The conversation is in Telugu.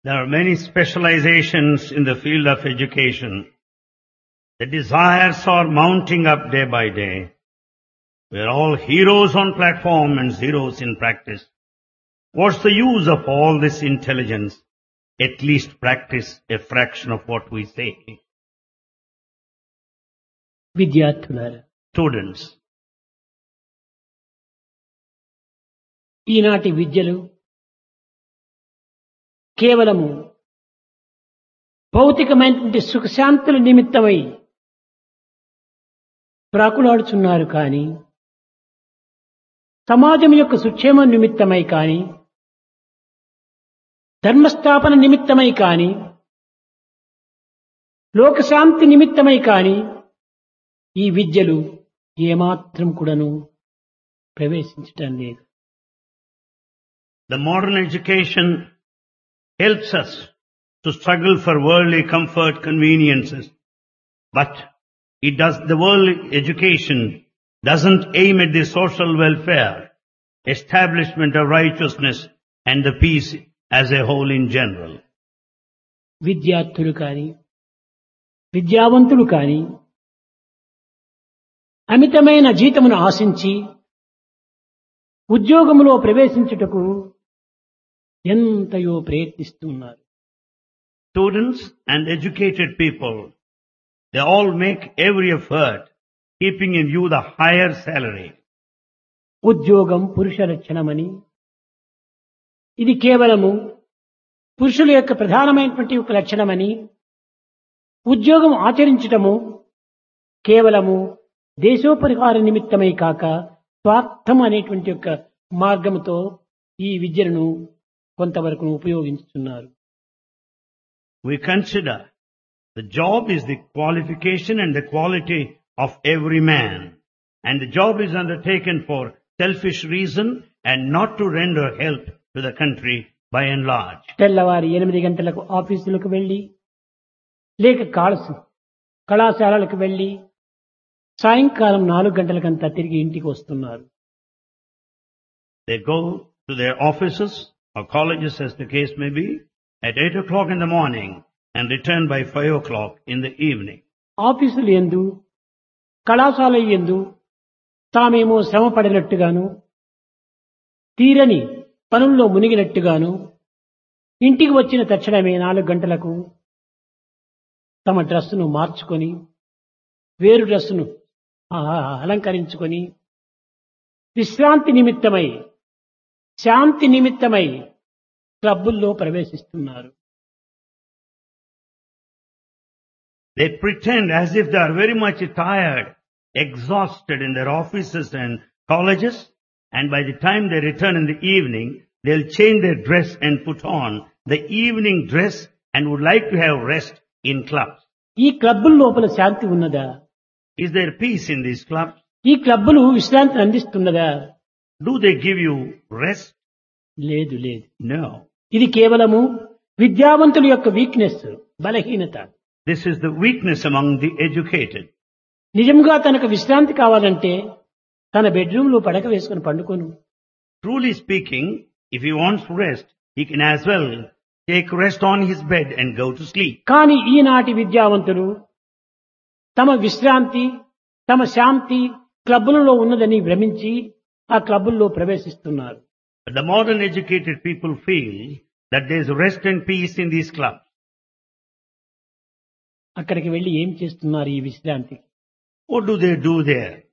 There are many specializations in the field of education. The desires are mounting up day by day. We are all heroes on platform and zeros in practice. What's the use of all this intelligence? At least practice a fraction of what we say. విద్యార్థులారా, Students, ఈనాటి విద్యలు కేవలము భౌతికమైనటువంటి సుఖశాంతుల నిమిత్తమై ప్రాకులాడుచున్నారు కానీ సమాజం యొక్క సుక్షేమం నిమిత్తమై కానీ ధర్మస్థాపన నిమిత్తమై కానీ లోకశాంతి నిమిత్తమై కానీ ఈ విద్యలు ఏమాత్రం కూడాను ప్రవేశించటం లేదు. the modern education helps us to struggle for worldly comfort, conveniences. But the worldly education doesn't aim at the social welfare, establishment of righteousness and the peace as a whole in general. విద్యార్థులు కానీ విద్యావంతులు కానీ అమితమైన జీతమును ఆశించి ఉద్యోగములో ప్రవేశించుటకు ఎంతయో ప్రయత్నిస్తున్నారు. Students and educated people, they all make every effort keeping in view the higher salary. ఉద్యోగం పురుష లక్షణమని, ఇది కేవలము పురుషుల యొక్క ప్రధానమైనటువంటి ఒక లక్షణమని, ఉద్యోగం ఆచరించటము కేవలము దేశోపరిహార నిమిత్తమై కాక స్వార్థం అనేటువంటి యొక్క మార్గముతో ఈ విద్యను కొంతవరకు ఉపయోగించుతున్నారు. We consider the job is the qualification and the quality of every man, and the job is undertaken for selfish reason and not to render help to the country by and large. తెల్లవారి 8 గంటలకు ఆఫీసులకు వెళ్లి లేక కళాశాలలకు వెళ్లి సాయంకాలం 4 గంటలకంతా తిరిగి ఇంటికి వస్తున్నారు. They go to their offices or colleges as the case may be at 8 o'clock in the morning and return by 5 o'clock in the evening. ఆఫీసులు యందు కళాశాల యందు తామేమో శ్రమ పడినట్టుగాను తీరని పనుల్లో మునిగినట్టుగాను ఇంటికి వచ్చిన తక్షణమే 4 గంటలకు తమ డ్రెస్సును మార్చుకొని వేరు డ్రెస్సును అలంకరించుకొని విశ్రాంతి నిమిత్తమై శాంతి నిమిత్తమై క్లబ్బుల్లో ప్రవేశిస్తున్నారు. They pretend as if they are very much tired, exhausted in their offices and colleges, and by the time they return in the evening, they'll change their dress and put on the evening dress and would like to have rest in clubs. ఈ క్లబ్బుల లోపల శాంతి ఉన్నదా? Is there peace in these clubs? ఈ క్లబ్బులు విశ్రాంతిని అందిస్తున్నదా? Do they give you rest? లేదు లేదు. No. ఇది కేవలము విద్యావంతుల యొక్క వీక్నెస్, బలహీనత. This is the weakness among the educated. నిజంగా తనకు విశ్రాంతి కావాలంటే తన బెడ్రూమ్ లో పడక వేసుకుని పండుకోను. Truly speaking, if he wants rest, he can as well take rest on his bed and go to sleep. కానీ ఈనాటి విద్యావంతులు తమ విశ్రాంతి, తమ శాంతి క్లబ్బులలో ఉన్నదని భ్రమించి ఆ క్లబ్బుల్లో ప్రవేశిస్తున్నారు. But the modern educated people feel that there is rest and peace in these clubs. అక్కడికి వెళ్లి ఏం చేస్తున్నారు ఈ విశ్రాంతికి? What do they do there?